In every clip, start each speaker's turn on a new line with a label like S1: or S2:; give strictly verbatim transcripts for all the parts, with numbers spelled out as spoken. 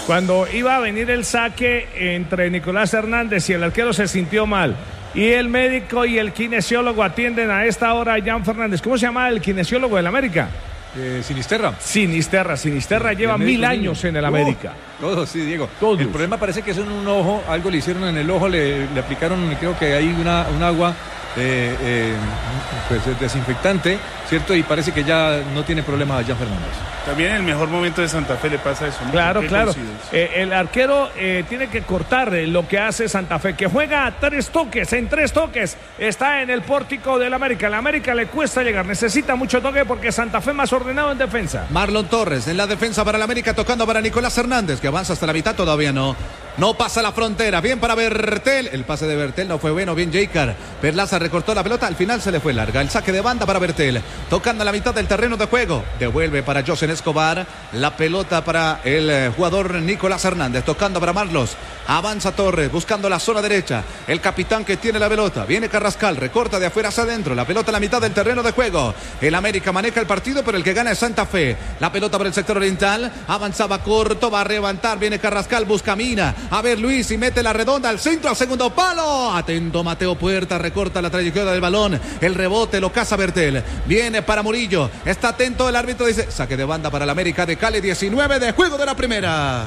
S1: Cuando iba a venir el saque entre Nicolás Hernández y el arquero se sintió mal. Y el médico y el kinesiólogo atienden a esta hora a Jan Fernández. ¿Cómo se llama el kinesiólogo del América?
S2: Eh, Sinisterra.
S1: Sinisterra. Sinisterra lleva mil años en el América.
S2: Uh, todos, sí, Diego.
S1: Todos.
S2: El problema parece que es en un ojo. Algo le hicieron en el ojo. Le, le aplicaron, creo que hay una, un agua eh, eh, pues, desinfectante, ¿cierto? Y parece que ya no tiene problema Jan Fernández.
S3: También en el mejor momento de Santa Fe le pasa eso, ¿no?
S1: Claro, claro. Eh, el arquero eh, tiene que cortar eh, lo que hace Santa Fe, que juega a tres toques, en tres toques. Está en el pórtico del América. El América le cuesta llegar, necesita mucho toque porque Santa Fe más ordenado en defensa.
S4: Marlon Torres en la defensa para el América, tocando para Nicolás Hernández, que avanza hasta la mitad, todavía no. No pasa la frontera, bien para Bertel. El pase de Bertel no fue bueno, bien Jaycar. Perlaza recortó la pelota, al final se le fue larga. El saque de banda para Bertel, tocando a la mitad del terreno de juego. Devuelve para Josen Escobar. La pelota para el eh, jugador Nicolás Hernández, tocando para Marlos. Avanza Torres, buscando la zona derecha. El capitán que tiene la pelota. Viene Carrascal, recorta de afuera hacia adentro. La pelota a la mitad del terreno de juego. El América maneja el partido, pero el que gana es Santa Fe. La pelota por el sector oriental. Avanzaba corto, va a levantar. Viene Carrascal, busca Mina. A ver Luis y mete la redonda al centro, al segundo palo. Atento Mateo Puerta, recorta la trayectoria del balón. El rebote lo caza Bertel. Viene para Murillo. Está atento el árbitro, dice saque de banda para el América de Cali, diecinueve de juego de la primera.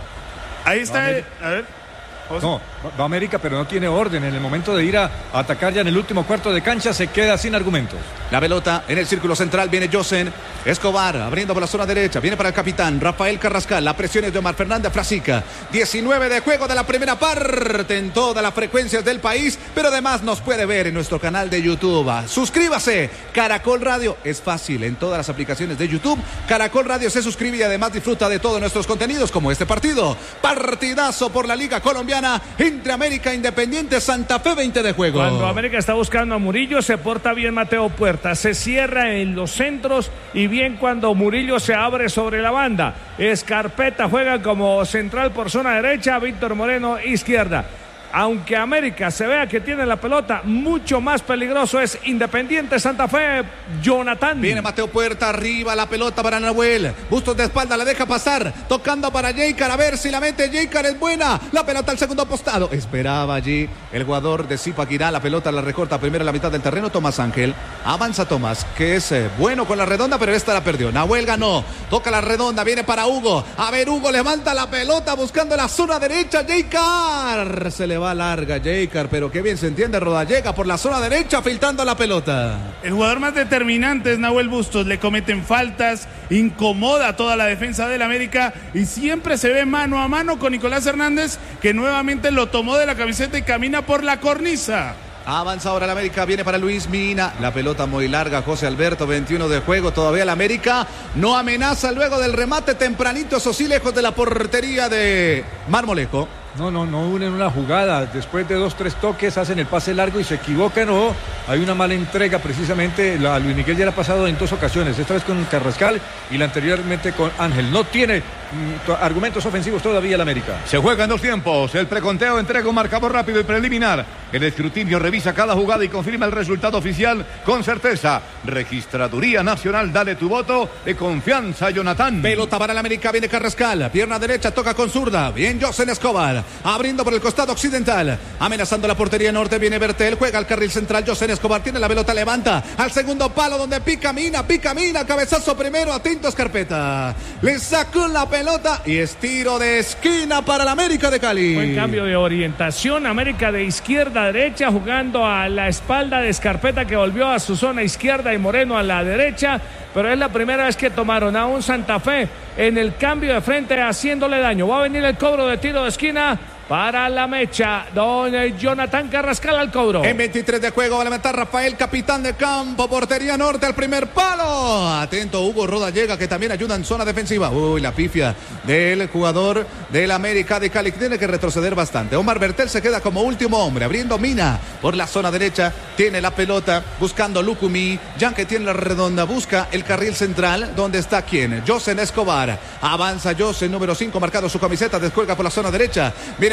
S3: Ahí está, el, a ver.
S2: No, va América, pero no tiene orden. En el momento de ir a atacar ya en el último cuarto de cancha, se queda sin argumentos.
S4: La pelota en el círculo central, viene Josen Escobar, abriendo por la zona derecha, viene para el capitán Rafael Carrascal, la presión es de Omar Fernández Frasica. diecinueve de juego de la primera parte en todas las frecuencias del país, pero además nos puede ver en nuestro canal de YouTube. Suscríbase, Caracol Radio, es fácil, en todas las aplicaciones de YouTube. Caracol Radio se suscribe y además disfruta de todos nuestros contenidos, como este partido. Partidazo por la Liga Colombiana entre América Independiente, Santa Fe, veinte de juego.
S1: Cuando América está buscando a Murillo, se porta bien Mateo Puerta, se cierra en los centros y bien cuando Murillo se abre sobre la banda. Escarpeta juega como central por zona derecha, Víctor Moreno izquierda. Aunque América se vea que tiene la pelota, mucho más peligroso es Independiente Santa Fe. Jonathan.
S4: Viene Mateo Puerta, arriba la pelota para Nahuel. Bustos de espalda, la deja pasar. Tocando para Jaycar, a ver si la mete. Jaycar es buena. La pelota al segundo postado. Esperaba allí el jugador de Zipaquirá. La pelota la recorta primero en la mitad del terreno. Tomás Ángel. Avanza Tomás, que es eh, bueno con la redonda, pero esta la perdió. Nahuel ganó. Toca la redonda, viene para Hugo. A ver, Hugo levanta la pelota buscando la zona derecha. Jaycar. Se le va larga Jaycar, pero qué bien se entiende Rodallega por la zona derecha filtrando la pelota.
S3: El jugador más determinante es Nahuel Bustos, le cometen faltas, incomoda toda la defensa del América y siempre se ve mano a mano con Nicolás Hernández, que nuevamente lo tomó de la camiseta y camina por la cornisa.
S4: Avanza ahora el América, viene para Luis Mina, la pelota muy larga, José Alberto, veintiuno de juego, todavía el América no amenaza luego del remate tempranito, eso sí, lejos de la portería de Marmolejo.
S2: No, no, no unen una jugada. Después de dos, tres toques hacen el pase largo y se equivocan o hay una mala entrega precisamente. A Luis Miguel ya le ha pasado en dos ocasiones, esta vez con Carrascal y la anteriormente con Ángel. No tiene mm, argumentos ofensivos todavía el América.
S5: Se juega en dos tiempos. El preconteo entrega un marcador rápido y preliminar. El escrutinio revisa cada jugada y confirma el resultado oficial con certeza. Registraduría Nacional, dale tu voto de confianza, Jonathan.
S4: Pelota para el América, viene Carrascal, pierna derecha, toca con zurda. Bien Josen Escobar, abriendo por el costado occidental, amenazando la portería norte, viene Bertel, juega al carril central, Josen Escobar tiene la pelota, levanta al segundo palo donde pica Mina, pica Mina, cabezazo primero, atento Escarpeta, le sacó la pelota y es tiro de esquina para el América de Cali.
S1: Buen cambio de orientación, América de izquierda a derecha, jugando a la espalda de Escarpeta, que volvió a su zona izquierda, y Moreno a la derecha, pero es la primera vez que tomaron a un Santa Fe en el cambio de frente, haciéndole daño. Va a venir el cobro de tiro de esquina para la mecha, don Jonathan Carrascal al cobro.
S4: En veintitrés de juego va a levantar Rafael, capitán de campo, portería norte al primer palo. Atento Hugo Rodallega, que también ayuda en zona defensiva. Uy, la pifia del jugador del América de Cali, tiene que retroceder bastante. Omar Bertel se queda como último hombre, abriendo Mina por la zona derecha, tiene la pelota, buscando Lucumí, Jan que tiene la redonda, busca el carril central, donde está quién, Josen Escobar, avanza Josen, número cinco, marcado su camiseta, descuelga por la zona derecha, viene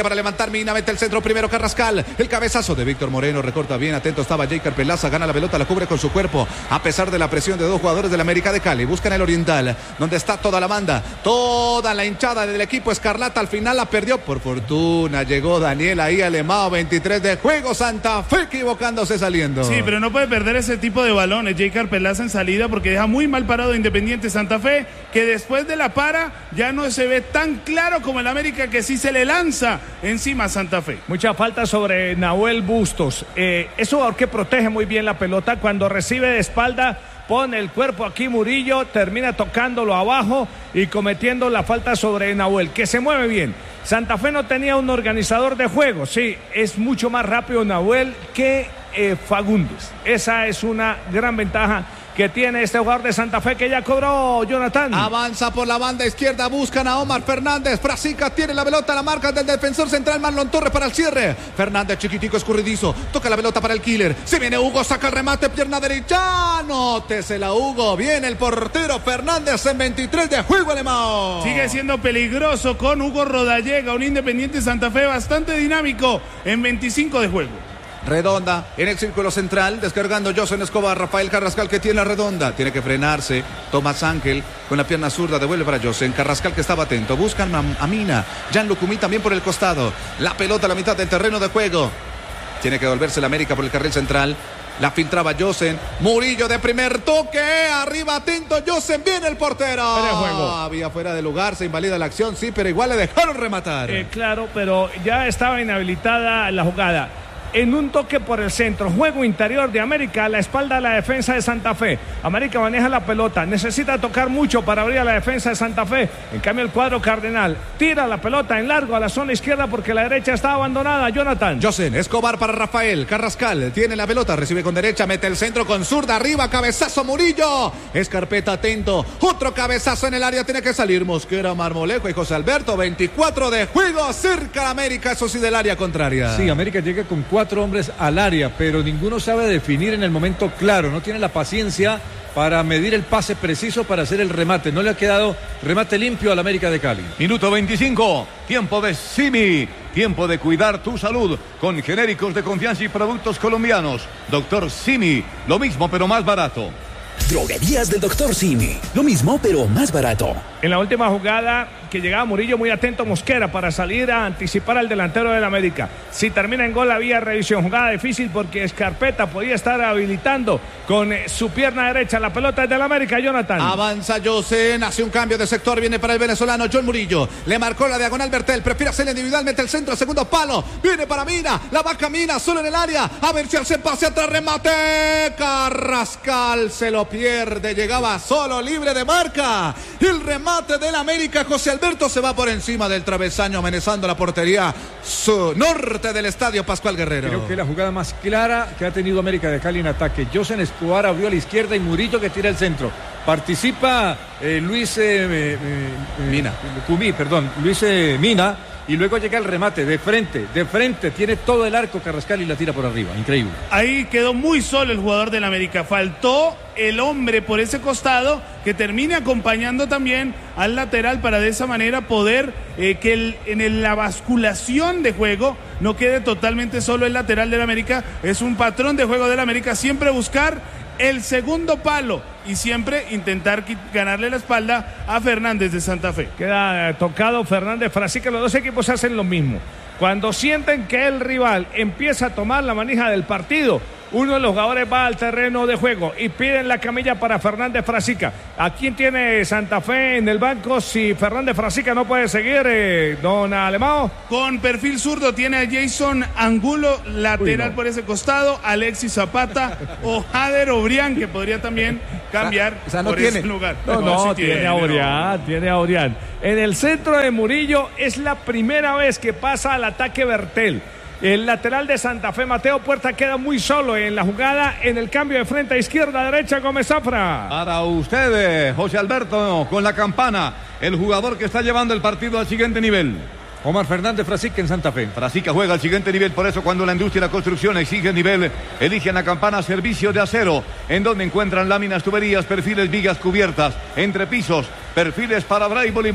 S4: para levantar Mina, mete el centro primero Carrascal. El cabezazo de Víctor Moreno, recorta bien, atento estaba Jeicar Pelaza, gana la pelota, la cubre con su cuerpo. A pesar de la presión de dos jugadores del América de Cali, buscan el Oriental, donde está toda la banda, toda la hinchada del equipo escarlata. Al final la perdió, por fortuna llegó Daniel ahí Alemao, veintitrés de juego, Santa Fe equivocándose saliendo.
S3: Sí, pero no puede perder ese tipo de balones Jeicar Pelaza en salida, porque deja muy mal parado Independiente Santa Fe, que después de la para ya no se ve tan claro como el América, que sí se le lanza encima a Santa Fe.
S1: Mucha falta sobre Nahuel Bustos. Eh, es un jugador que protege muy bien la pelota. Cuando recibe de espalda, pone el cuerpo aquí Murillo, termina tocándolo abajo y cometiendo la falta sobre Nahuel, que se mueve bien. Santa Fe no tenía un organizador de juego. Sí, es mucho más rápido Nahuel que eh, Fagundes. Esa es una gran ventaja que tiene este jugador de Santa Fe, que ya cobró Jonathan.
S4: Avanza por la banda izquierda, buscan a Omar Fernández. Frasica tiene la pelota, la marca del defensor central Marlon Torres para el cierre. Fernández, chiquitico, escurridizo, toca la pelota para el killer. Se viene Hugo, saca el remate, pierna derecha. Nótesela Hugo, viene el portero Fernández en veintitrés de juego, Alemão.
S3: Sigue siendo peligroso con Hugo Rodallega, un Independiente Santa Fe bastante dinámico en veinticinco de juego.
S4: Redonda en el círculo central, descargando Josen Escobar, Rafael Carrascal que tiene la redonda, tiene que frenarse, Tomás Ángel con la pierna zurda, devuelve para Josen, Carrascal que estaba atento, buscan a, a Mina, Jan Lucumí también por el costado, la pelota a la mitad del terreno de juego, tiene que devolverse la América por el carril central, la filtraba Josen, Murillo de primer toque, arriba atento Josen, viene el portero,
S1: juego.
S4: Había fuera de lugar, se invalida la acción, sí, pero igual le dejaron rematar.
S1: Eh, claro, pero ya estaba inhabilitada la jugada. En un toque por el centro, juego interior de América, a la espalda de la defensa de Santa Fe. América maneja la pelota, necesita tocar mucho para abrir a la defensa de Santa Fe. En cambio el cuadro cardenal tira la pelota en largo a la zona izquierda porque la derecha está abandonada. Jonathan.
S4: Josen Escobar para Rafael Carrascal, tiene la pelota, recibe con derecha, mete el centro con zurda, arriba, cabezazo Murillo. Escarpeta atento, otro cabezazo en el área, tiene que salir Mosquera, Marmolejo y José Alberto. veinticuatro de juego, cerca América, eso sí, del área contraria.
S2: Sí, América llega con cuatro Cuatro hombres al área, pero ninguno sabe definir en el momento claro, no tiene la paciencia para medir el pase preciso para hacer el remate, no le ha quedado remate limpio al América de Cali.
S5: Minuto veinticinco, tiempo de Simi, tiempo de cuidar tu salud con genéricos de confianza y productos colombianos. Doctor Simi, lo mismo pero más barato.
S6: Droguerías del Doctor Simi, lo mismo pero más barato.
S1: En la última jugada que llegaba Murillo, muy atento Mosquera para salir a anticipar al delantero del América. Si termina en gol había revisión, jugada difícil porque Escarpeta podía estar habilitando con eh, su pierna derecha la pelota del América. Jonathan.
S4: Avanza Josen, hace un cambio de sector, viene para el venezolano John Murillo, le marcó la diagonal Bertel, prefiere hacerle individualmente el centro, segundo palo, viene para Mina, la va Mina solo en el área, a ver si hace pase atrás, remate, Carrascal se lo pierde, llegaba solo, libre de marca, el remate del América, José Alberto se va por encima del travesaño, amenazando la portería su norte del estadio Pascual Guerrero.
S2: Creo que la jugada más clara que ha tenido América de Cali en ataque. Josen Escobar abrió a la izquierda y Murillo que tira el centro. Participa eh, Luis eh, eh, eh,
S4: Mina.
S2: Cumí, perdón, Luis eh, Mina. Y luego llega el remate de frente, de frente, tiene todo el arco Carrascal y la tira por arriba, increíble.
S3: Ahí quedó muy solo el jugador del América, faltó el hombre por ese costado que termine acompañando también al lateral para de esa manera poder eh, que el, en el, la basculación de juego no quede totalmente solo el lateral del América. Es un patrón de juego del América, siempre buscar el segundo palo y siempre intentar ganarle la espalda a Fernández de Santa Fe.
S1: Queda eh, tocado Fernández Frasica, los dos equipos hacen lo mismo. Cuando sienten que el rival empieza a tomar la manija del partido, uno de los jugadores va al terreno de juego y piden la camilla para Fernández Frasica. ¿A quién tiene Santa Fe en el banco si Fernández Frasica no puede seguir, eh, don Alemão?
S3: Con perfil zurdo tiene a Jason Angulo, lateral no. por ese costado, Alexis Zapata o Jader Obrián, que podría también cambiar
S4: o sea, no
S3: por
S4: tiene.
S3: ese lugar.
S1: No, no,
S3: sí
S1: tiene, tiene a Obrián, no. tiene a Obrián. En el centro de Murillo es la primera vez que pasa al ataque Bertel. El lateral de Santa Fe, Mateo Puerta, queda muy solo en la jugada, en el cambio de frente a izquierda a derecha, Gómez Zafra.
S5: Para usted, José Alberto, con la campana, el jugador que está llevando el partido al siguiente nivel.
S2: Omar Fernández Frasica en Santa Fe.
S5: Frasica juega al siguiente nivel, por eso cuando la industria y la construcción exige nivel, eligen la campana servicio de acero, en donde encuentran láminas, tuberías, perfiles, vigas cubiertas, entrepisos, perfiles para Braille y más.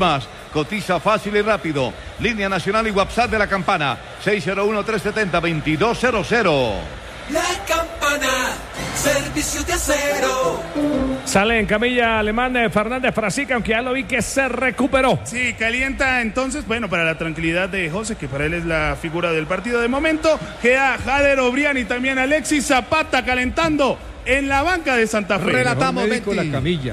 S5: Cotiza fácil y rápido. Línea nacional y WhatsApp de la Campana. seis cero uno, tres siete cero, dos dos cero cero.
S7: La Campana, servicio de acero.
S1: Sale en camilla alemán de Fernández Frasica, aunque ya lo vi que se recuperó.
S3: Sí, calienta entonces, bueno, para la tranquilidad de José, que para él es la figura del partido de momento, queda Jader Obrián y también Alexis Zapata calentando en la banca de Santa Fe.
S4: Relatamos
S2: con la camilla.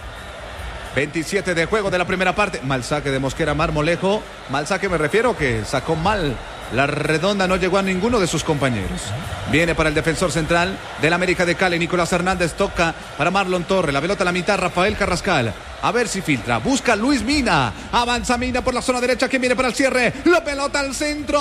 S4: veintisiete de juego de la primera parte. Mal saque de Mosquera Marmolejo. Mal saque me refiero que sacó mal. La redonda no llegó a ninguno de sus compañeros. Viene para el defensor central del América de Cali, Nicolás Hernández. Toca para Marlon Torre. La pelota a la mitad, Rafael Carrascal. A ver si filtra. Busca Luis Mina. Avanza Mina por la zona derecha. ¿Quién viene para el cierre? La pelota al centro.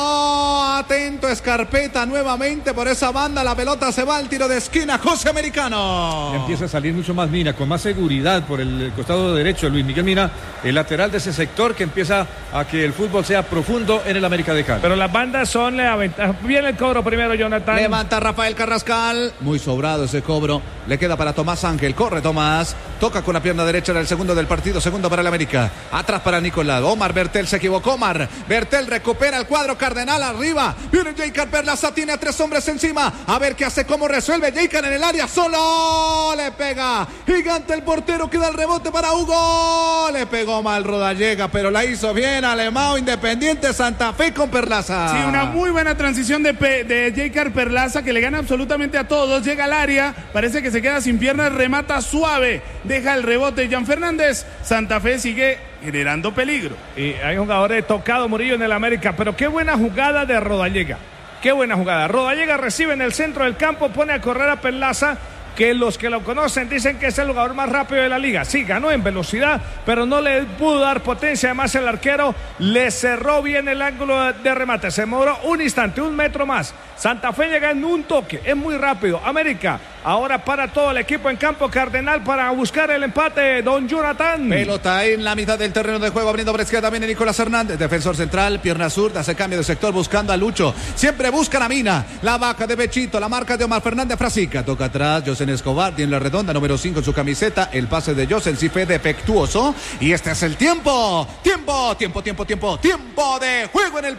S4: Atento Escarpeta nuevamente por esa banda. La pelota se va al tiro de esquina. José Americano.
S2: Ya empieza a salir mucho más Mina, con más seguridad por el costado derecho. Luis Miguel Mina, el lateral de ese sector, que empieza a que el fútbol sea profundo en el América de Cali.
S1: Pero las bandas son la ventaja. Viene el cobro primero, Jonathan.
S4: Levanta Rafael Carrascal. Muy sobrado ese cobro. Le queda para Tomás Ángel. Corre Tomás. Toca con la pierna derecha en el segundo del partido. Segundo para el América. Atrás para Nicolás. Omar Bertel se equivocó. Omar Bertel recupera el cuadro cardenal arriba. Viene Jeicar Perlaza. Tiene a tres hombres encima. A ver qué hace, cómo resuelve. Jeicar en el área. Solo le pega. Gigante el portero. Queda el rebote para Hugo. Le pegó mal Rodallega, pero la hizo bien. Alemão, Independiente Santa Fe con Perlaza.
S3: Sí, una muy buena transición de, Pe de Jeicar Perlaza, que le gana absolutamente a todos. Llega al área. Parece que se queda sin piernas. Remata suave. Deja el rebote Jan Fernández. Santa Fe sigue generando peligro.
S1: Y hay jugadores tocado Murillo en el América, pero qué buena jugada de Rodallega. Qué buena jugada. Rodallega recibe en el centro del campo, pone a correr a Perlaza, que los que lo conocen dicen que es el jugador más rápido de la liga. Sí, ganó en velocidad, pero no le pudo dar potencia. Además, el arquero le cerró bien el ángulo de remate. Se demoró un instante, un metro más. Santa Fe llega en un toque, es muy rápido. América ahora para todo el equipo en campo Cardenal para buscar el empate. Don Jonathan.
S4: Pelota en la mitad del terreno de juego, abriendo por izquierda. Viene Nicolás Hernández, defensor central, pierna zurda, hace cambio de sector buscando a Lucho. Siempre buscan a Mina. La vaca de Bechito, la marca de Omar Fernández Frasica. Toca atrás, José Escobar, tiene la redonda, número cinco en su camiseta. El pase de José sí fue defectuoso. Y este es el tiempo. Tiempo, tiempo, tiempo, tiempo. Tiempo de juego en el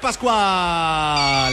S4: Pascual.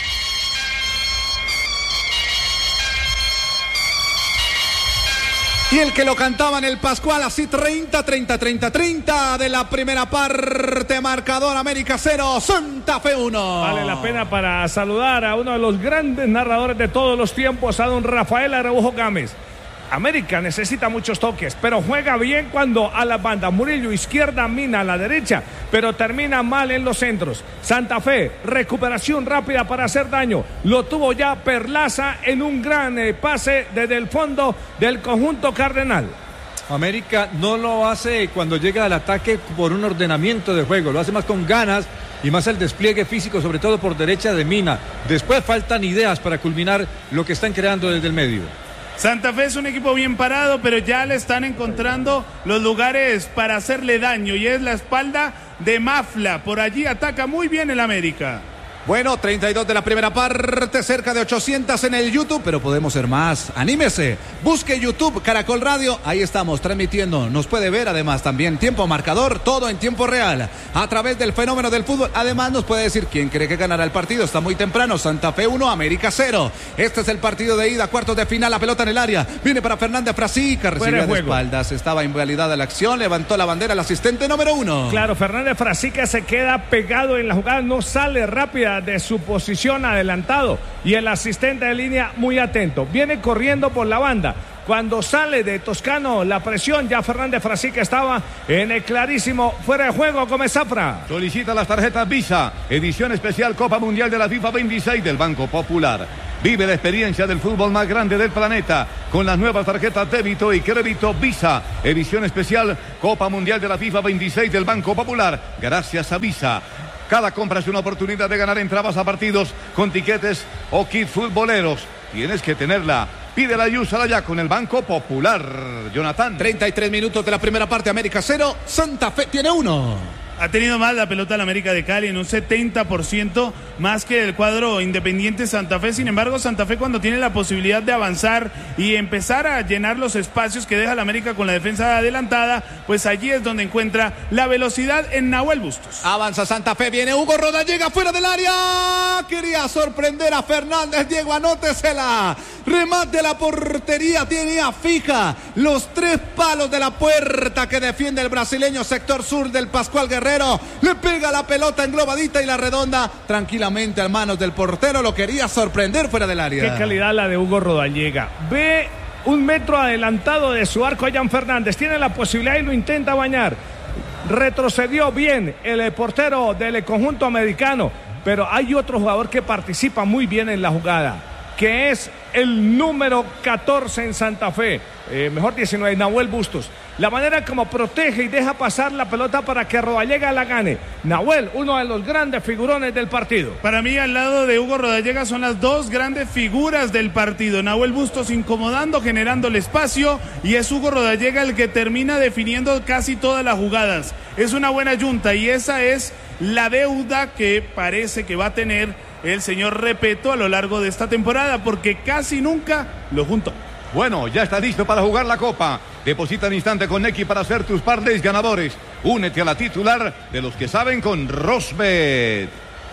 S4: Y el que lo cantaba en el Pascual, así treinta, treinta, treinta, treinta de la primera parte, marcador América cero, Santa Fe uno.
S1: Vale la pena para saludar a uno de los grandes narradores de todos los tiempos, a don Rafael Araujo Gámez. América necesita muchos toques, pero juega bien cuando a la banda. Murillo izquierda, Mina a la derecha, pero termina mal en los centros. Santa Fe, recuperación rápida para hacer daño. Lo tuvo ya Perlaza en un gran eh, pase desde el fondo del conjunto cardenal.
S2: América no lo hace cuando llega al ataque por un ordenamiento de juego, lo hace más con ganas y más el despliegue físico, sobre todo por derecha de Mina. Después faltan ideas para culminar lo que están creando desde el medio.
S3: Santa Fe es un equipo bien parado, pero ya le están encontrando los lugares para hacerle daño, y es la espalda de Mafla. Por allí ataca muy bien el América.
S4: Bueno, treinta y dos de la primera parte, cerca de ochocientos en el YouTube, pero podemos ser más. Anímese, busque YouTube, Caracol Radio, ahí estamos transmitiendo. Nos puede ver además también tiempo marcador, todo en tiempo real, a través del fenómeno del fútbol. Además nos puede decir quién cree que ganará el partido. Está muy temprano, Santa Fe uno, América cero. Este es el partido de ida, cuartos de final, la pelota en el área. Viene para Fernández Frasica, recibe de espaldas, estaba invalidada la acción, levantó la bandera el asistente número uno.
S1: Claro, Fernández Frasica se queda pegado en la jugada, no sale rápida de su posición, adelantado, y el asistente de línea muy atento, viene corriendo por la banda. Cuando sale de Toscano la presión, ya Fernández Frasica estaba en el clarísimo fuera de juego. Gómez Zafra
S5: solicita las tarjetas Visa, edición especial Copa Mundial de la FIFA veintiséis del Banco Popular. Vive la experiencia del fútbol más grande del planeta con las nuevas tarjetas débito y crédito Visa, edición especial Copa Mundial de la FIFA veintiséis del Banco Popular, gracias a Visa. Cada compra es una oportunidad de ganar entradas a partidos con tiquetes o kit futboleros. Tienes que tenerla. Pídela y úsala ya con el Banco Popular. Jonathan.
S4: treinta y tres minutos de la primera parte, América cero, Santa Fe tiene uno.
S3: Ha tenido más la pelota la América de Cali en un setenta por ciento más que el cuadro Independiente Santa Fe. Sin embargo, Santa Fe, cuando tiene la posibilidad de avanzar y empezar a llenar los espacios que deja la América con la defensa adelantada, pues allí es donde encuentra la velocidad en Nahuel Bustos.
S4: Avanza Santa Fe, viene Hugo Roda, llega fuera del área. Quería sorprender a Fernández. Diego, anótesela. Remate de la portería, tenía fija los tres palos de la puerta que defiende el brasileño, sector sur del Pascual Guerrero. Le pega la pelota englobadita y la redonda tranquilamente a manos del portero. Lo quería sorprender fuera del área.
S1: Qué calidad la de Hugo Rodallega. Ve un metro adelantado de su arco a Jan Fernández. Tiene la posibilidad y lo intenta bañar. Retrocedió bien el portero del conjunto americano. Pero hay otro jugador que participa muy bien en la jugada, que es el número catorce en Santa Fe, eh, mejor diecinueve, Nahuel Bustos. La manera como protege y deja pasar la pelota para que Rodallega la gane. Nahuel, uno de los grandes figurones del partido.
S3: Para mí, al lado de Hugo Rodallega, son las dos grandes figuras del partido. Nahuel Bustos incomodando, generando el espacio, y es Hugo Rodallega el que termina definiendo casi todas las jugadas. Es una buena yunta y esa es la deuda que parece que va a tener el señor Repeto a lo largo de esta temporada, porque casi nunca lo juntó.
S5: Bueno, ya está listo para jugar la Copa. Deposita al instante con Nequi para hacer tus parlays ganadores. Únete a la titular de los que saben con Rosbet.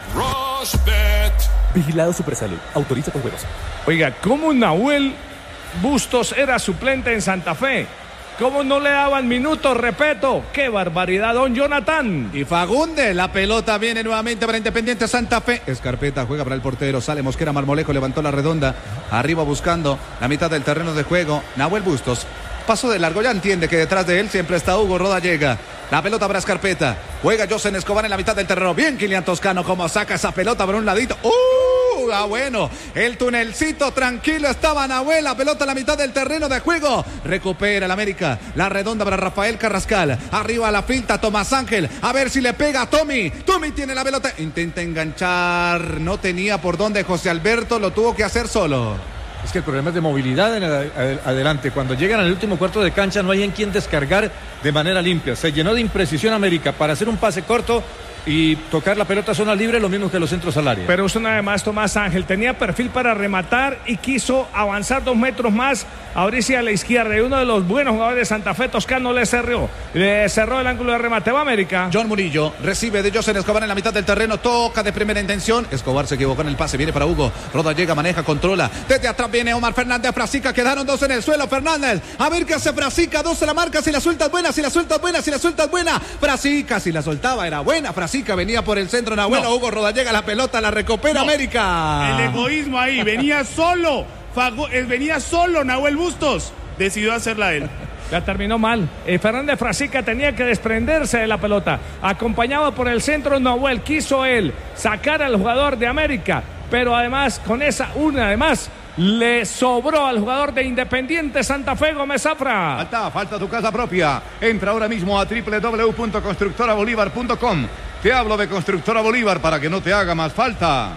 S6: Rosbet. Vigilado Supersalud. Autoriza con juegos.
S1: Oiga, ¿cómo Nahuel Bustos era suplente en Santa Fe? ¿Cómo no le daban minutos? Repeto, qué barbaridad, don Jonathan.
S4: Y Fagunde, la pelota viene nuevamente para Independiente Santa Fe. Escarpeta juega para el portero, sale Mosquera, Marmolejo levantó la redonda, arriba buscando la mitad del terreno de juego. Nahuel Bustos pasó de largo, ya entiende que detrás de él siempre está Hugo Rodallega. La pelota para Escarpeta, juega Josen Escobar en la mitad del terreno. Bien Kilian Toscano, como saca esa pelota por un ladito. ¡Uh! Ah, bueno, el tunelcito tranquilo estaba Nahuel, la pelota a la mitad del terreno de juego. Recupera el América, la redonda para Rafael Carrascal. Arriba la finta Tomás Ángel, a ver si le pega a Tommy. Tommy tiene la pelota, intenta enganchar, no tenía por dónde José Alberto, lo tuvo que hacer solo.
S2: Es que el problema es de movilidad en el, adelante. Cuando llegan al último cuarto de cancha no hay en quien descargar de manera limpia. Se llenó de imprecisión América para hacer un pase corto y tocar la pelota a zona libre, lo mismo que los centros al área.
S1: Pero usted además, Tomás Ángel, tenía perfil para rematar y quiso avanzar dos metros más, abrirse a la izquierda, y uno de los buenos jugadores de Santa Fe, Toscano, le cerró, le cerró el ángulo de remate. Va América.
S4: John Murillo recibe de Josen Escobar en la mitad del terreno, toca de primera intención. Escobar se equivocó en el pase, viene para Hugo. Rodallega maneja, controla. Desde atrás viene Omar Fernández, Frasica, quedaron dos en el suelo. Fernández, a ver qué hace Frasica, dos se la marca, si la suelta es buena, si la suelta es buena, si la suelta es buena. Frasica, si la soltaba era buena. Frasica venía por el centro, Nahuel, no. Hugo Rodallega, la pelota la recupera no. América.
S3: El egoísmo ahí, venía solo, Fago, venía solo Nahuel Bustos, decidió hacerla él.
S1: La terminó mal. Eh, Fernández Frasica tenía que desprenderse de la pelota. Acompañado por el centro, Nahuel quiso él sacar al jugador de América, pero además con esa una, además le sobró al jugador de Independiente Santa Fe, Gómez Zafra.
S5: Falta, falta tu casa propia. Entra ahora mismo a doble u doble u doble u punto constructora bolívar punto com. Te hablo de Constructora Bolívar para que no te haga más falta.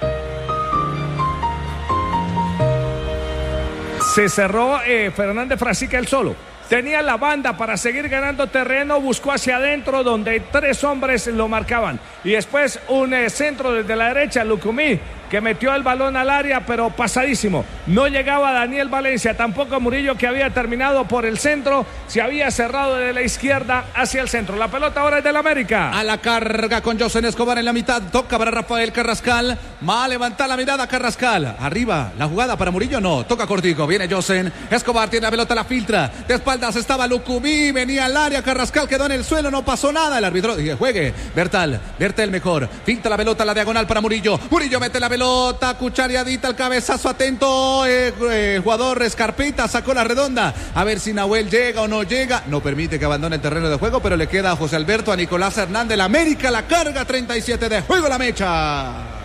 S1: Se cerró eh, Fernández Frasica él solo. Tenía la banda para seguir ganando terreno, buscó hacia adentro donde tres hombres lo marcaban. Y después un eh, centro desde la derecha, Lucumí, que metió el balón al área, pero pasadísimo. No llegaba Daniel Valencia, tampoco Murillo, que había terminado por el centro. Se había cerrado desde la izquierda hacia el centro. La pelota ahora es del América.
S4: A la carga con Josen Escobar en la mitad. Toca para Rafael Carrascal. Va a levantar la mirada Carrascal. Arriba, la jugada para Murillo, no. Toca cortico, viene Josen Escobar, tiene la pelota, la filtra. De espaldas estaba Lucumí, venía al área. Carrascal quedó en el suelo, no pasó nada. El árbitro dice, juegue. Bertal, Bertel mejor. Finta la pelota, la diagonal para Murillo. Murillo mete la pelota. Cuchareadita, el cabezazo atento, eh, eh, el jugador Escarpeta sacó la redonda, a ver si Nahuel llega o no llega, no permite que abandone el terreno de juego, pero le queda a José Alberto, a Nicolás Hernández. La América la carga, treinta y siete de juego, la mecha.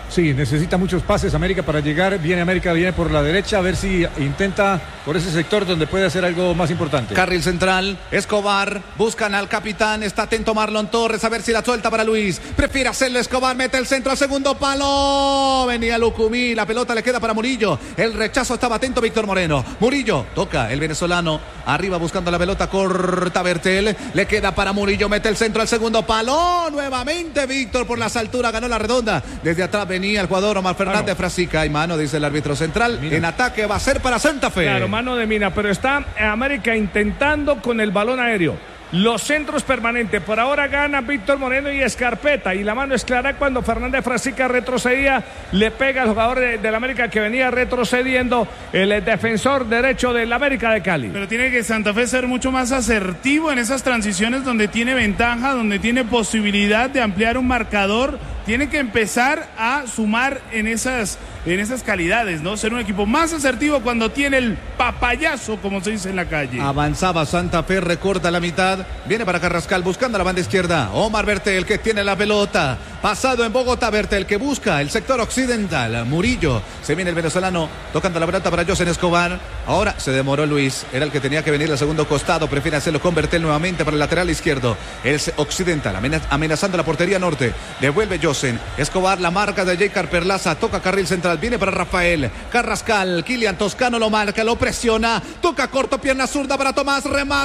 S2: Sí, necesita muchos pases América para llegar. Viene América, viene por la derecha, a ver si intenta por ese sector donde puede hacer algo más importante.
S4: Carril central, Escobar, buscan al capitán, está atento Marlon Torres, a ver si la suelta para Luis. Prefiere hacerlo Escobar, mete el centro al segundo palo. Venía Lucumí, la pelota le queda para Murillo. El rechazo estaba atento Víctor Moreno. Murillo, toca el venezolano, arriba buscando la pelota, corta Bertel. Le queda para Murillo, mete el centro al segundo palo. Nuevamente Víctor por las alturas, ganó la redonda. Desde atrás venía el jugador Omar Fernández
S1: mano.
S4: Frasica. Hay mano, dice el árbitro central. Mina. En ataque va a ser para Santa Fe.
S1: Claro, mano de Mina, pero está América intentando con el balón aéreo. Los centros permanentes. Por ahora gana Víctor Moreno y Escarpeta. Y la mano es clara cuando Fernández Frasica retrocedía. Le pega al jugador de, del América que venía retrocediendo. El defensor derecho del América de Cali.
S3: Pero tiene que Santa Fe ser mucho más asertivo en esas transiciones donde tiene ventaja, donde tiene posibilidad de ampliar un marcador. Tiene que empezar a sumar en esas, en esas calidades, ¿no? Ser un equipo más asertivo cuando tiene el papayazo, como se dice en la calle.
S4: Avanzaba Santa Fe, recorta la mitad. Viene para Carrascal, buscando la banda izquierda. Omar Bertel, que tiene la pelota. Pasado en Bogotá, Bertel, que busca el sector occidental. Murillo, se viene el venezolano, tocando la pelota para Josen Escobar. Ahora se demoró Luis, era el que tenía que venir al segundo costado. Prefiere hacerlo con Bertel nuevamente para el lateral izquierdo. El occidental, amenazando la portería norte. Devuelve Josen. Escobar, la marca de Jaycar Perlaza, toca carril central, viene para Rafael Carrascal, Kilian Toscano lo marca, lo presiona, toca corto, pierna zurda para Tomás,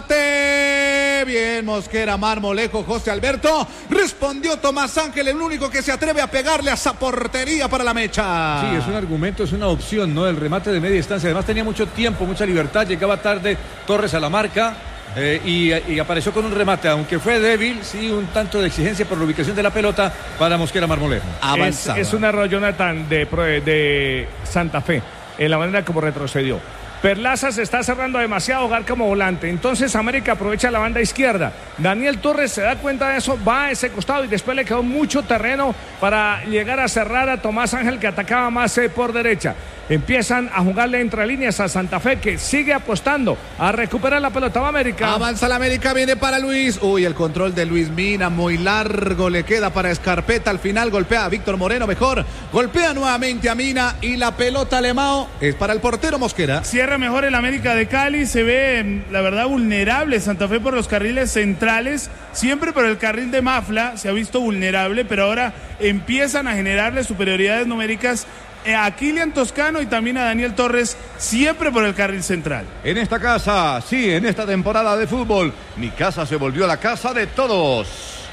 S4: remate, bien Mosquera, Marmolejo, José Alberto, respondió Tomás Ángel, el único que se atreve a pegarle a esa portería para la mecha.
S2: Sí, es un argumento, es una opción, ¿no? El remate de media distancia, además tenía mucho tiempo, mucha libertad, llegaba tarde Torres a la marca. Eh, y, y apareció con un remate, aunque fue débil, sí, un tanto de exigencia por la ubicación de la pelota para Mosquera Marmolejo.
S1: Es, es un error, Jonathan, de, de Santa Fe, en la manera como retrocedió. Perlaza se está cerrando demasiado a jugar como volante. Entonces América aprovecha la banda izquierda. Daniel Torres se da cuenta de eso, va a ese costado y después le quedó mucho terreno para llegar a cerrar a Tomás Ángel, que atacaba más eh, por derecha. Empiezan a jugarle entre líneas a Santa Fe, que sigue apostando a recuperar la pelota. Va América.
S4: Avanza la América, viene para Luis. Uy, el control de Luis Mina, muy largo, le queda para Escarpeta. Al final golpea a Víctor Moreno, mejor. Golpea nuevamente a Mina y la pelota Alemão es para el portero Mosquera.
S3: Cierra mejor el América de Cali, se ve, la verdad, vulnerable Santa Fe por los carriles centrales. Siempre por el carril de Mafla se ha visto vulnerable, pero ahora empiezan a generarle superioridades numéricas a Kilian Toscano y también a Daniel Torres, siempre por el carril central.
S5: En esta casa, sí, en esta temporada de fútbol, mi casa se volvió la casa de todos.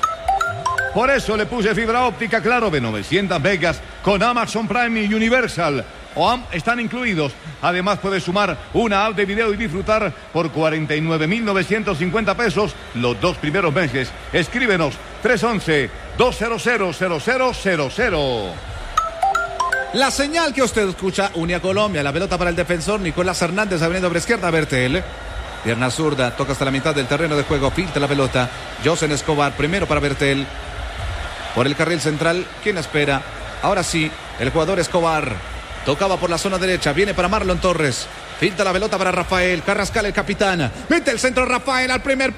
S5: Por eso le puse fibra óptica Claro de novecientas megas con Amazon Prime y Universal. O A M están incluidos. Además puede sumar una app de video y disfrutar por cuarenta y nueve mil novecientos cincuenta pesos los dos primeros meses. Escríbenos tres once, dos cero cero, cero cero cero cero.
S4: La señal que usted escucha, une a Colombia. La pelota para el defensor Nicolás Hernández, abriendo por izquierda, Bertel. Pierna zurda, toca hasta la mitad del terreno de juego, filtra la pelota. Josen Escobar, primero para Bertel. Por el carril central, ¿quién espera? Ahora sí, el jugador Escobar. Tocaba por la zona derecha, viene para Marlon Torres. Filtra la pelota para Rafael Carrascal, el capitán. Mete el centro Rafael al primer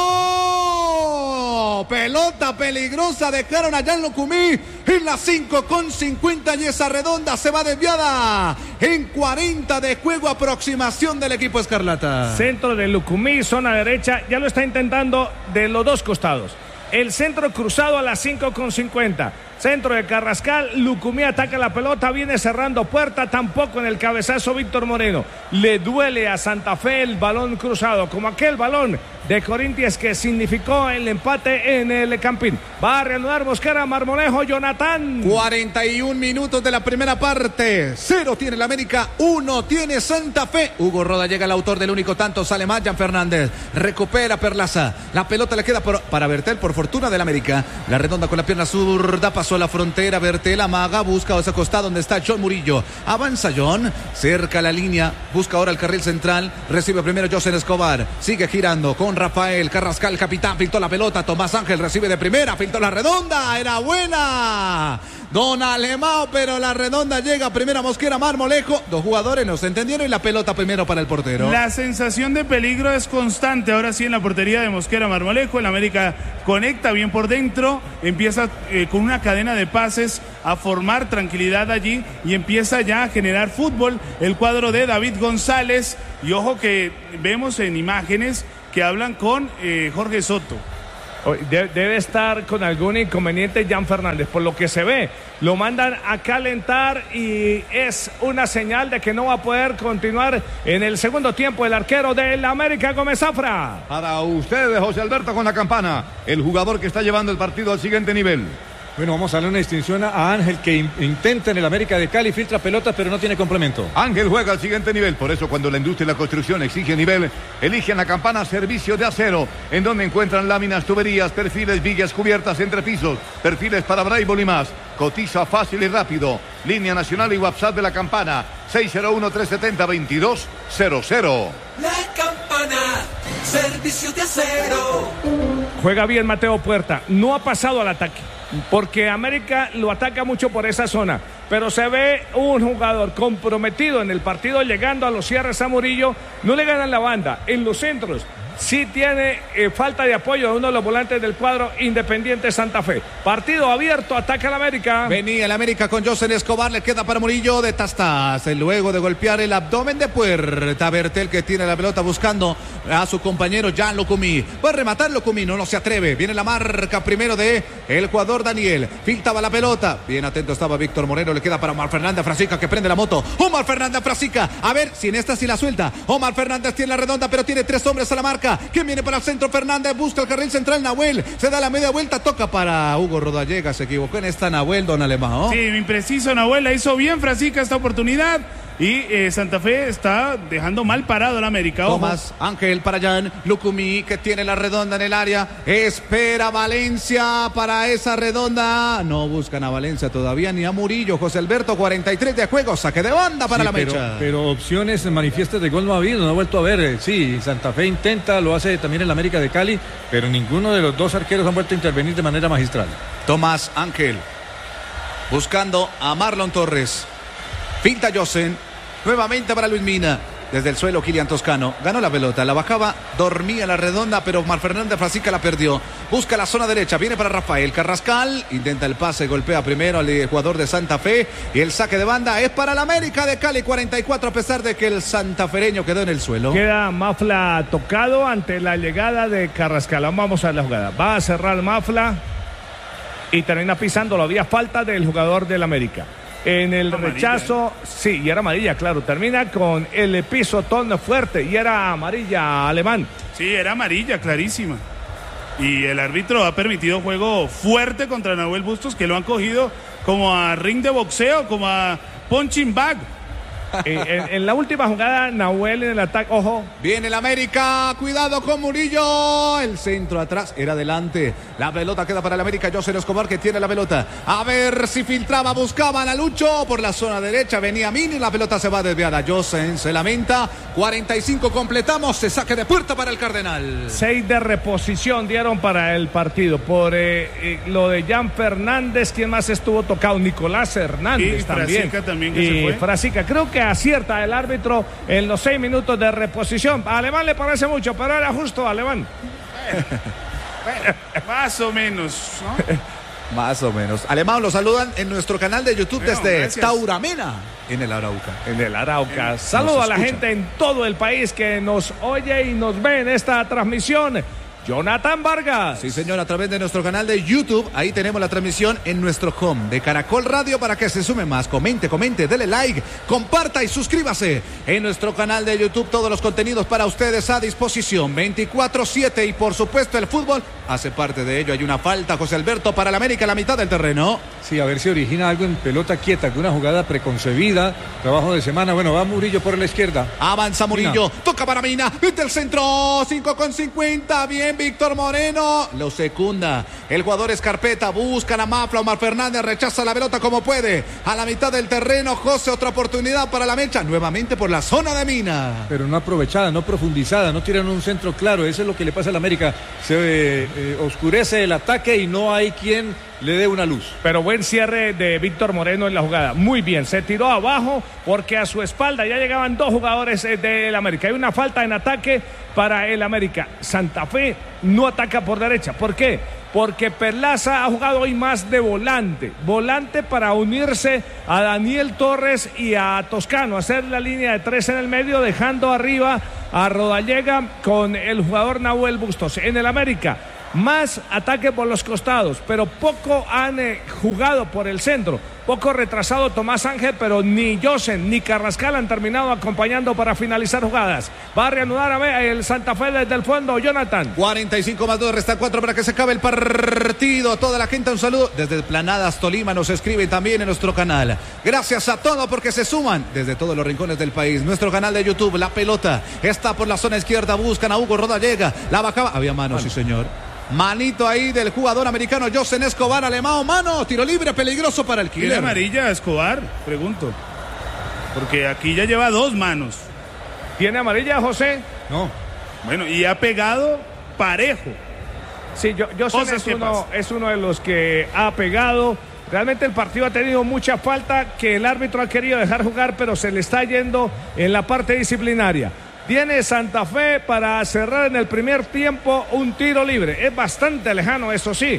S4: palo. Pelota peligrosa, dejaron a Jan Lucumí en la cinco con cincuenta y esa redonda se va desviada. En cuarenta de juego, aproximación del equipo escarlata.
S1: Centro de Lucumí, zona derecha, ya lo está intentando de los dos costados. El centro cruzado a las cinco con cincuenta. Centro de Carrascal, Lucumí ataca la pelota, viene cerrando puerta, tampoco en el cabezazo Víctor Moreno. Le duele a Santa Fe el balón cruzado, como aquel balón de Corinthians que significó el empate en el Campín. Va a reanudar Mosquera, Marmolejo, Jonathan.
S4: cuarenta y un minutos de la primera parte. Cero tiene el América, uno tiene Santa Fe. Hugo Roda llega el autor del único tanto, sale más Jan Fernández. Recupera Perlaza. La pelota le queda por, para Bertel, por fortuna del América. La redonda con la pierna zurda, pasó a la frontera. Bertel amaga, busca ese costado donde está John Murillo. Avanza John, cerca la línea, busca ahora el carril central. Recibe primero Josen Escobar. Sigue girando con Rafael Carrascal, capitán, filtró la pelota. Tomás Ángel recibe de primera, filtró la redonda, era buena. Don Alemão, pero la redonda llega primero Mosquera, Marmolejo. Dos jugadores no se entendieron y la pelota primero para el portero.
S3: La sensación de peligro es constante. Ahora sí en la portería de Mosquera, Marmolejo. El América conecta bien por dentro. Empieza eh, con una cadena de pases a formar tranquilidad allí y empieza ya a generar fútbol el cuadro de David González. Y ojo que vemos en imágenes que hablan con eh, Jorge Soto.
S1: Debe estar con algún inconveniente Jan Fernández, por lo que se ve. Lo mandan a calentar y es una señal de que no va a poder continuar en el segundo tiempo el arquero del América, Gómez Zafra.
S5: Para ustedes, José Alberto, con la campana, el jugador que está llevando el partido al siguiente nivel.
S2: Bueno, vamos a darle una distinción a Ángel, que in intenta en el América de Cali, filtra pelotas, pero no tiene complemento.
S5: Ángel juega al siguiente nivel, por eso cuando la industria y la construcción exige nivel, eligen la campana Servicio de Acero, en donde encuentran láminas, tuberías, perfiles, vigas cubiertas, entrepisos, perfiles para Braille y más. Cotiza fácil y rápido. Línea nacional y WhatsApp de la campana, seis cero uno, tres siete cero, dos dos cero cero.
S7: La campana, Servicio de Acero.
S1: Juega bien Mateo Puerta, no ha pasado al ataque, porque América lo ataca mucho por esa zona, pero se ve un jugador comprometido en el partido, llegando a los cierres a Murillo. No le ganan la banda en los centros. Sí tiene eh, falta de apoyo de uno de los volantes del cuadro Independiente Santa Fe. Partido abierto, ataca el América.
S4: Venía el América con Josen Escobar, le queda para Murillo de Tastas. Luego de golpear el abdomen de Puerta, Bertel, que tiene la pelota buscando a su compañero Jan Locumí. Puede rematar Locumí, no, no se atreve. Viene la marca primero de el jugador Daniel. Filtaba la pelota. Bien atento estaba Víctor Moreno, le queda para Omar Fernández Frasica, que prende la moto. Omar Fernández Frasica, a ver si en esta sí la suelta. Omar Fernández tiene la redonda, pero tiene tres hombres a la marca. ¿Quién viene para el centro? Fernández busca el carril central. Nahuel se da la media vuelta, toca para Hugo Rodallega. Se equivocó en esta Nahuel, don Alemão.
S3: Sí, impreciso Nahuel, la hizo bien Frasica esta oportunidad. Y eh, Santa Fe está dejando mal parado al América. Ojo.
S4: Tomás Ángel para Jan Lucumí, que tiene la redonda en el área. Espera Valencia para esa redonda. No buscan a Valencia todavía ni a Murillo. José Alberto, cuarenta y tres de juego. Saque de banda para
S2: sí,
S4: la
S2: pero,
S4: mecha.
S2: Pero opciones manifiestas de gol no ha habido, no ha vuelto a ver. Sí, Santa Fe intenta, lo hace también el América de Cali, pero ninguno de los dos arqueros han vuelto a intervenir de manera magistral.
S4: Tomás Ángel buscando a Marlon Torres. Finta Josen. Nuevamente para Luis Mina. Desde el suelo Kilian Toscano. Ganó la pelota. La bajaba. Dormía la redonda. Pero Omar Fernández Frasica la perdió. Busca la zona derecha. Viene para Rafael Carrascal. Intenta el pase. Golpea primero al jugador de Santa Fe. Y el saque de banda es para el América de Cali. cuarenta y cuatro, a pesar de que el santafereño quedó en el suelo.
S1: Queda Mafla tocado ante la llegada de Carrascal. Vamos a ver la jugada. Va a cerrar Mafla. Y termina pisándolo. Había falta del jugador del América. En el amarilla, rechazo, ¿eh? Sí, y era amarilla, claro. Termina con el pisotón fuerte y era amarilla Alemán.
S3: Sí, era amarilla, clarísima. Y el árbitro ha permitido juego fuerte contra Nahuel Bustos, que lo han cogido como a ring de boxeo, como a punching bag.
S1: Eh, en, en la última jugada, Nahuel en el ataque, ojo.
S4: Viene el América, cuidado con Murillo. El centro atrás, era adelante. La pelota queda para el América. Josen Escobar, que tiene la pelota. A ver si filtraba, buscaban a Lucho por la zona derecha. Venía Mini, la pelota se va desviada. Josen se lamenta. cuarenta y cinco completamos. Se saque de puerta para el Cardenal.
S1: Seis de reposición dieron para el partido. Por eh, eh, lo de Jan Fernández, ¿quién más estuvo tocado? Nicolás Hernández
S3: y
S1: también.
S3: Frasica también que
S1: y
S3: se fue.
S1: Frasica, creo que acierta el árbitro en los seis minutos de reposición. A Alemán le parece mucho, pero era justo, Alemán.
S3: Bueno, más o menos, ¿no?
S4: Más o menos. Alemão, lo saludan en nuestro canal de YouTube
S3: bueno,
S4: desde
S3: gracias.
S4: Tauramena, en el Arauca.
S1: En el Arauca. Saludo a la gente en todo el país que nos oye y nos ve en esta transmisión. Jonathan Vargas.
S4: Sí, señor, a través de nuestro canal de YouTube. Ahí tenemos la transmisión en nuestro home de Caracol Radio para que se sume más. Comente, comente, dele like, comparta y suscríbase. En nuestro canal de YouTube todos los contenidos para ustedes a disposición veinticuatro siete. Y por supuesto el fútbol hace parte de ello. Hay una falta, José Alberto, para el América a la mitad del terreno.
S2: Sí, a ver si origina algo en pelota quieta, que una jugada preconcebida, trabajo de semana. Bueno, va Murillo por la izquierda.
S4: Avanza Murillo,
S2: Mina.
S4: Toca para Mina, vete el centro, cinco con cincuenta, bien Víctor Moreno, lo secunda, el jugador Escarpeta, busca la Mafla, Omar Fernández rechaza la pelota como puede, a la mitad del terreno, José, otra oportunidad para la mecha, nuevamente por la zona de Mina.
S2: Pero no aprovechada, no profundizada, no tiran un centro claro, eso es lo que le pasa al América, se eh, eh, oscurece el ataque y no hay quien le dé una luz.
S1: Pero buen cierre de Víctor Moreno en la jugada. Muy bien, se tiró abajo porque a su espalda ya llegaban dos jugadores del América. Hay una falta en ataque para el América. Santa Fe no ataca por derecha. ¿Por qué? Porque Perlaza ha jugado hoy más de volante. Volante para unirse a Daniel Torres y a Toscano. Hacer la línea de tres en el medio, dejando arriba a Rodallega con el jugador Nahuel Bustos. En el América, más ataque por los costados, pero poco han eh, jugado por el centro. Poco retrasado Tomás Ángel, pero ni Josen ni Carrascal han terminado acompañando para finalizar jugadas. Va a reanudar a ver el Santa Fe desde el fondo, Jonathan.
S4: cuarenta y cinco más dos, restan cuatro para que se acabe el partido. Toda la gente, un saludo. Desde Planadas, Tolima, nos escriben también en nuestro canal. Gracias a todos porque se suman desde todos los rincones del país. Nuestro canal de YouTube, La Pelota, está por la zona izquierda. Buscan a Hugo Rodallega. La bajaba. Había mano, sí señor. Manito ahí del jugador americano Josen Escobar, Alemão, mano, tiro libre, peligroso para el
S3: ¿Tiene
S4: killer.
S3: amarilla Escobar? Pregunto. Porque aquí ya lleva dos manos.
S1: ¿Tiene amarilla, José?
S2: No.
S3: Bueno, y ha pegado parejo.
S1: Sí, yo, yo sé que es uno, es uno de los que ha pegado. Realmente el partido ha tenido mucha falta que el árbitro ha querido dejar jugar, pero se le está yendo en la parte disciplinaria. Tiene Santa Fe para cerrar en el primer tiempo un tiro libre. Es bastante lejano, eso sí.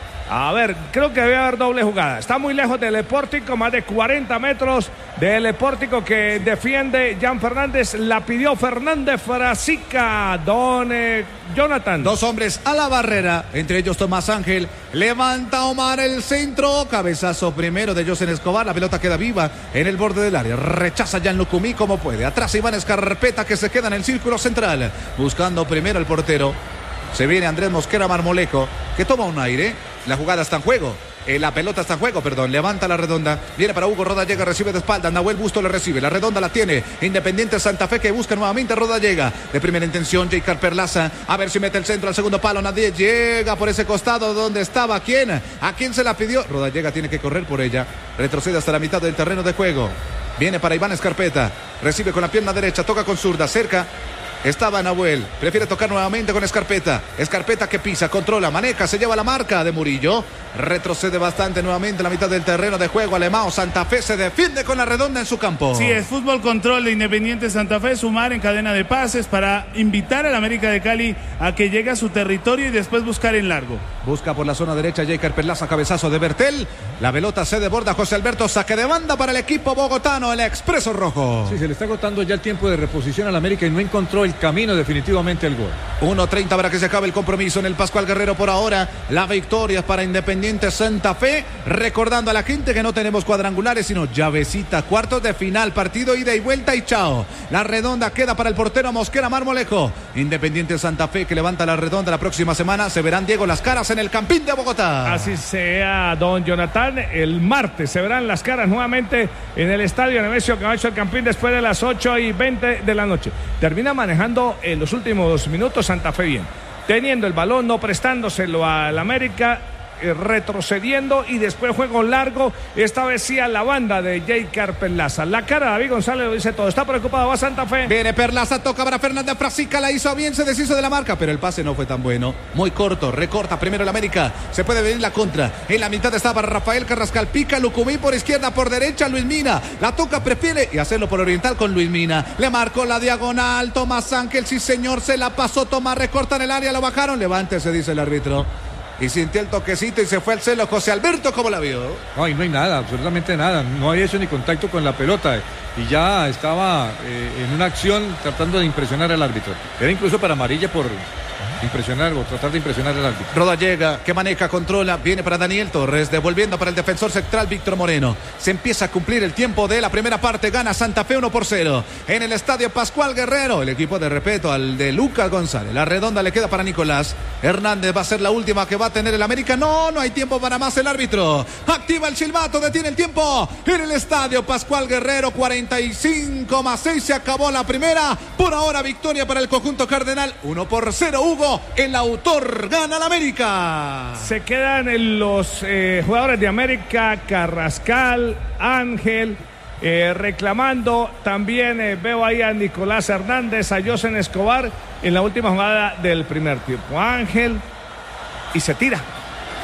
S1: A ver, creo que debe haber doble jugada. Está muy lejos del pórtico, más de cuarenta metros del pórtico que defiende Jan Fernández. La pidió Fernández Frasica, don eh, Jonathan.
S4: Dos hombres a la barrera, entre ellos Tomás Ángel. Levanta Omar el centro. Cabezazo primero de Josen Escobar. La pelota queda viva en el borde del área. Rechaza Jan Lucumí como puede. Atrás Iván Escarpeta que se queda en el círculo central. Buscando primero el portero. Se viene Andrés Mosquera Marmolejo, que toma un aire. La jugada está en juego. Eh, la pelota está en juego, perdón. Levanta la redonda. Viene para Hugo Rodallega, recibe de espalda. Nahuel Busto le recibe. La redonda la tiene Independiente Santa Fe, que busca nuevamente Rodallega. De primera intención, J. Perlaza. A ver si mete el centro al segundo palo. Nadie llega por ese costado donde estaba. ¿Quién? ¿A quién se la pidió? Rodallega tiene que correr por ella. Retrocede hasta la mitad del terreno de juego. Viene para Iván Escarpeta. Recibe con la pierna derecha. Toca con zurda. Cerca. Estaba Nahuel, prefiere tocar nuevamente con Escarpeta. Escarpeta que pisa, controla, maneja, se lleva la marca de Murillo. Retrocede bastante nuevamente en la mitad del terreno de juego. Alemão, Santa Fe se defiende con la redonda en su campo.
S3: Sí, es fútbol control de Independiente Santa Fe. Sumar en cadena de pases para invitar al América de Cali a que llegue a su territorio y después buscar en largo.
S4: Busca por la zona derecha J. Perlaza, cabezazo de Bertel. La pelota se desborda, José Alberto, saque de banda para el equipo bogotano, el Expreso Rojo.
S2: Sí, se le está agotando ya el tiempo de reposición al América y no encontró el camino definitivamente al gol.
S4: uno treinta para que se acabe el compromiso en el Pascual Guerrero. Por ahora, la victoria para Independiente Santa Fe. Recordando a la gente que no tenemos cuadrangulares, sino llavecita, cuartos de final, partido ida y vuelta y chao. La redonda queda para el portero Mosquera Marmolejo. Independiente Santa Fe que levanta la redonda la próxima semana. Se verán, Diego, las caras en el Campín de Bogotá.
S1: Así sea, don Jonathan. El martes se verán las caras nuevamente en el estadio Nemesio Camacho del Campín después de las ocho y veinte de la noche. Termina manejando en los últimos minutos Santa Fe bien, teniendo el balón, no prestándoselo al América, eh, retrocediendo y después juego largo, esta vez sí a la banda de J. Perlaza. La cara de David González lo dice todo, está preocupado, va Santa Fe.
S4: Viene Perlaza, toca para Fernández Frasica, la hizo bien, se deshizo de la marca, pero el pase no fue tan bueno, muy corto, recorta primero el América, se puede venir la contra, en la mitad estaba Rafael Carrascal, pica Lucumí por izquierda, por derecha Luis Mina, la toca, prefiere y hacerlo por oriental con Luis Mina, le marcó la diagonal, Tomás Ángel, sí señor, se la pasó, Tomás, recorta en el área, lo bajaron, levántese, dice el árbitro. Y sintió el toquecito y se fue al celo. José Alberto, ¿cómo la vio?
S2: No, y no hay nada, absolutamente nada. No había hecho ni contacto con la pelota. Y ya estaba eh, en una acción tratando de impresionar al árbitro. Era incluso para amarilla por impresionar o tratar de impresionar al árbitro.
S4: Rodallega, que maneja, controla, viene para Daniel Torres, devolviendo para el defensor central Víctor Moreno. Se empieza a cumplir el tiempo de la primera parte, gana Santa Fe uno por cero. En el estadio Pascual Guerrero, el equipo de respeto al de Lucas González. La redonda le queda para Nicolás Hernández, va a ser la última que va a tener el América. No, no hay tiempo para más, el árbitro activa el silbato, detiene el tiempo en el estadio Pascual Guerrero. Cuarenta y cinco más seis, se acabó la primera. Por ahora victoria para el conjunto cardenal, uno por cero. Hugo, el autor, gana la América.
S1: Se quedan los eh, jugadores de América, Carrascal, Ángel, eh, reclamando. También eh, veo ahí a Nicolás Hernández, a Josen Escobar en la última jugada del primer tiempo. Ángel, y se tira.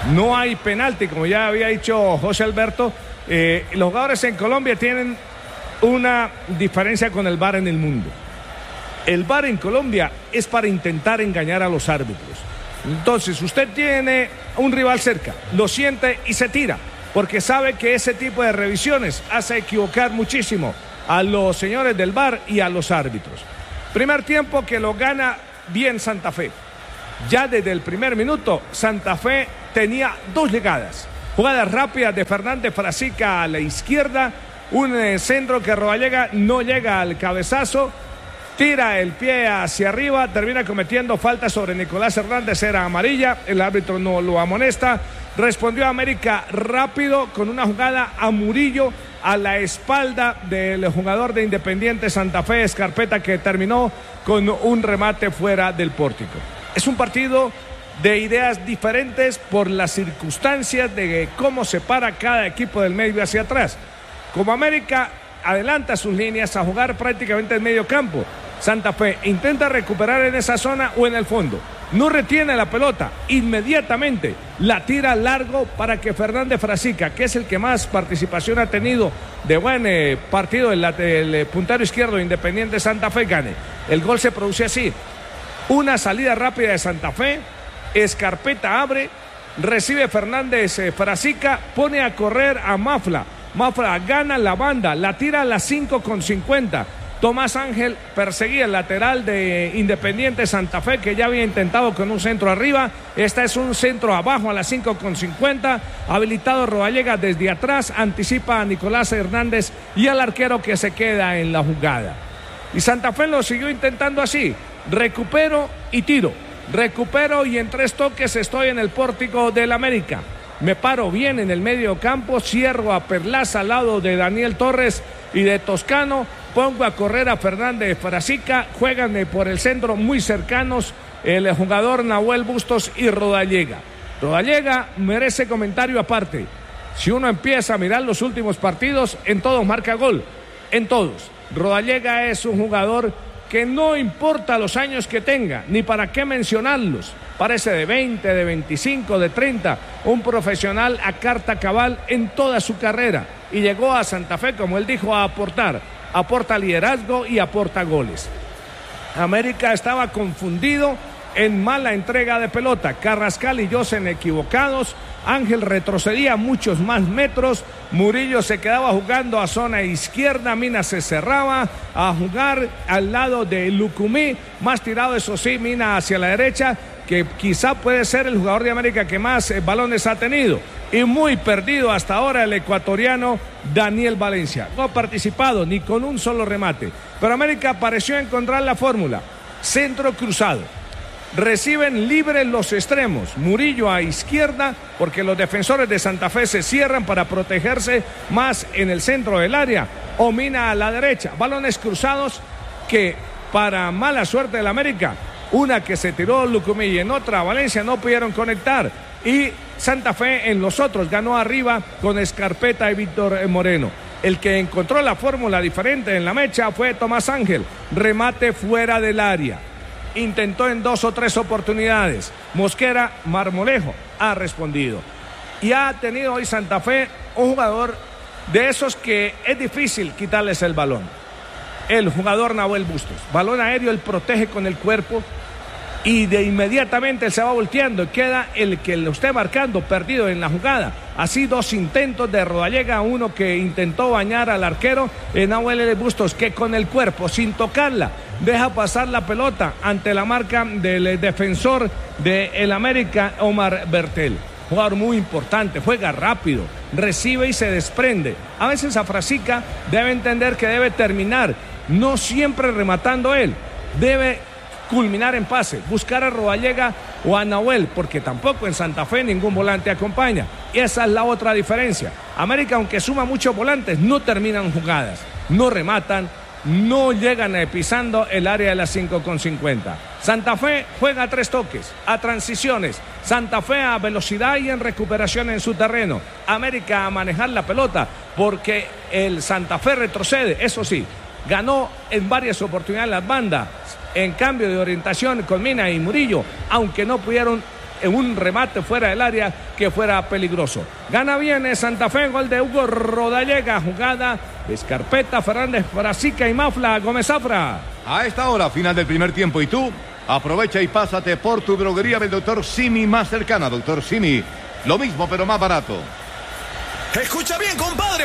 S1: No hay penalti, como ya había dicho José Alberto. Eh, los jugadores en Colombia tienen una diferencia con el V A R en el mundo. El V A R en Colombia es para intentar engañar a los árbitros. Entonces, usted tiene un rival cerca, lo siente y se tira, porque sabe que ese tipo de revisiones hace equivocar muchísimo a los señores del V A R y a los árbitros. Primer tiempo que lo gana bien Santa Fe. Ya desde el primer minuto, Santa Fe tenía dos llegadas. Jugadas rápidas de Fernández Frasica a la izquierda, un eh, centro que Rodallega no llega al cabezazo, tira el pie hacia arriba, termina cometiendo falta sobre Nicolás Hernández, era amarilla, el árbitro no lo amonesta. Respondió América rápido con una jugada a Murillo a la espalda del jugador de Independiente Santa Fe, Escarpeta, que terminó con un remate fuera del pórtico. Es un partido de ideas diferentes por las circunstancias de cómo se para cada equipo del medio hacia atrás. Como América adelanta sus líneas a jugar prácticamente en medio campo, Santa Fe intenta recuperar en esa zona o en el fondo. No retiene la pelota, inmediatamente la tira largo para que Fernández Frasica, que es el que más participación ha tenido de buen eh, partido, el, el puntero izquierdo de Independiente Santa Fe, gane. El gol se produce así. Una salida rápida de Santa Fe, Escarpeta abre, recibe Fernández eh, Frasica, pone a correr a Mafla. Mafla gana la banda, la tira a las cinco con cincuenta. Tomás Ángel perseguía el lateral de Independiente Santa Fe, que ya había intentado con un centro arriba. Esta es un centro abajo a las cinco con cincuenta. Habilitado Rodallega desde atrás, anticipa a Nicolás Hernández y al arquero que se queda en la jugada. Y Santa Fe lo siguió intentando así. Recupero y tiro. Recupero y en tres toques estoy en el pórtico del América. Me paro bien en el medio campo, cierro a Perlaza al lado de Daniel Torres y de Toscano, pongo a correr a Fernández Frasica, juegan por el centro muy cercanos el jugador Nahuel Bustos y Rodallega. Rodallega merece comentario aparte. Si uno empieza a mirar los últimos partidos, en todos marca gol, en todos. Rodallega es un jugador que no importa los años que tenga, ni para qué mencionarlos. Parece de veinte, de veinticinco, de treinta, un profesional a carta cabal en toda su carrera. Y llegó a Santa Fe, como él dijo, a aportar. Aporta liderazgo y aporta goles. América estaba confundido en mala entrega de pelota. Carrascal y Yosen equivocados. Ángel retrocedía muchos más metros. Murillo se quedaba jugando a zona izquierda. Mina se cerraba a jugar al lado de Lucumí. Más tirado, eso sí, Mina hacia la derecha, que quizá puede ser el jugador de América que más eh, balones ha tenido. Y muy perdido hasta ahora el ecuatoriano Daniel Valencia. No ha participado ni con un solo remate. Pero América pareció encontrar la fórmula. Centro cruzado. Reciben libres los extremos. Murillo a izquierda, porque los defensores de Santa Fe se cierran para protegerse más en el centro del área. O Mina a la derecha. Balones cruzados que, para mala suerte del América, una que se tiró Lucumí y en otra Valencia, no pudieron conectar. Y Santa Fe en los otros ganó arriba con Escarpeta y Víctor Moreno. El que encontró la fórmula diferente en la mecha fue Tomás Ángel. Remate fuera del área. Intentó en dos o tres oportunidades. Mosquera, Marmolejo ha respondido. Y ha tenido hoy Santa Fe un jugador de esos que es difícil quitarles el balón. El jugador Nahuel Bustos. Balón aéreo, él protege con el cuerpo y de inmediatamente él se va volteando y queda el que lo esté marcando perdido en la jugada. Así dos intentos de Rodallega, uno que intentó bañar al arquero, en Nahuel Bustos, que con el cuerpo, sin tocarla, deja pasar la pelota ante la marca del defensor del América, Omar Bertel. Jugador muy importante, juega rápido, recibe y se desprende. A veces a Frasica debe entender que debe terminar, no siempre rematando él, debe culminar en pase, buscar a Rodallega o a Nahuel, porque tampoco en Santa Fe ningún volante acompaña. Y esa es la otra diferencia. América, aunque suma muchos volantes, no terminan jugadas, no rematan, no llegan pisando el área de las cinco con cincuenta. Santa Fe juega a tres toques, a transiciones. Santa Fe a velocidad y en recuperación en su terreno. América a manejar la pelota, porque el Santa Fe retrocede, eso sí, ganó en varias oportunidades las bandas, en cambio de orientación con Mina y Murillo, aunque no pudieron en un remate fuera del área que fuera peligroso. Gana bien Santa Fe, gol de Hugo Rodallega, jugada de Escarpeta, Fernández, Brasica y Mafla. Gómez Zafra.
S5: A esta hora, final del primer tiempo, y tú aprovecha y pásate por tu droguería del doctor Simi más cercana. Doctor Simi, lo mismo pero más barato.
S8: Escucha bien, compadre.